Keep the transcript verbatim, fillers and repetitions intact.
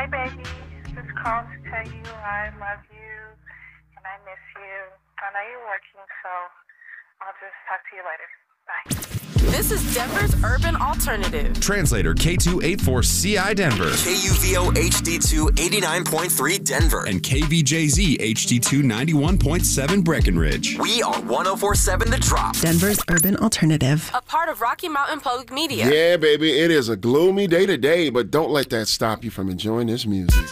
Hey, baby. Just called to tell you I love you and I miss you. I know you're working, so I'll just talk to you later. Bye. This is Denver's Urban Alternative. Translator K two eighty-four C I Denver. K U V O H D two eighty-nine point three Denver. And K V J Z H D two ninety-one point seven Breckenridge. We are one oh four point seven The Drop. Denver's Urban Alternative. A part of Rocky Mountain Public Media. Yeah, baby, it is a gloomy day today, but don't let that stop you from enjoying this music.